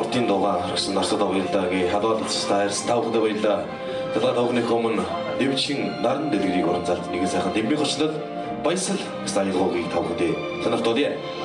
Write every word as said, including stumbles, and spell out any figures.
хамтын дуугаа харагсан нарсуудаа баярлалаа гээ халуун цастаа хайрсан та бүхэндээ баярлалаа. Талаа тавхныг өмнө дэвчин наран дэлгэрийг уран залт нэгэн сайхан дэмбий хочлол баясал стайлгоогийг та бүхэндээ сонирхолтой.